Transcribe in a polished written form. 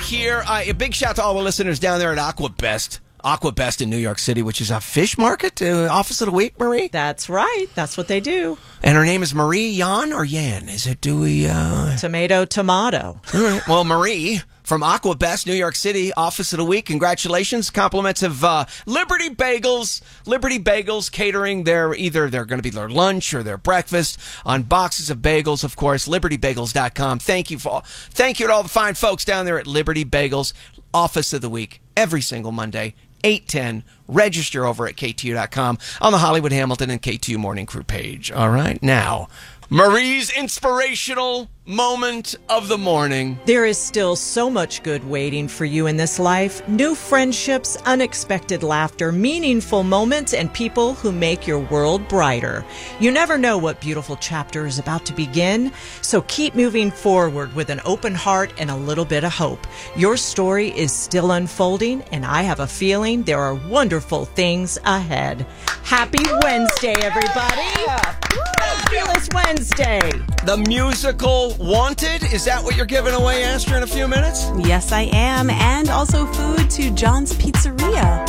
here. A big shout to all the listeners down there at Aquabest in New York City, which is a fish market, office of the week, Marie? That's right. That's what they do. And her name is Marie Jan or Yan? Is it Tomato. All right. Well, Marie from Aquabest, New York City, office of the week. Congratulations. Compliments of Liberty Bagels. Liberty Bagels catering they're going to be their lunch or their breakfast on boxes of bagels, of course. LibertyBagels.com. Thank you to all the fine folks down there at Liberty Bagels, office of the week, every single Monday. 8:10. Register over at KTU.com on the Hollywood Hamilton and KTU Morning Crew page. All right, now, Marie's inspirational moment of the morning. There is still so much good waiting for you in this life. New friendships, unexpected laughter, meaningful moments, and people who make your world brighter. You never know what beautiful chapter is about to begin, so keep moving forward with an open heart and a little bit of hope. Your story is still unfolding, and I have a feeling there are wonderful things ahead. Happy Wednesday, everybody! Fabulous Wednesday! The musical Wanted, is that what you're giving away, Astra, in a few minutes? Yes, I am. And also food to John's Pizzeria.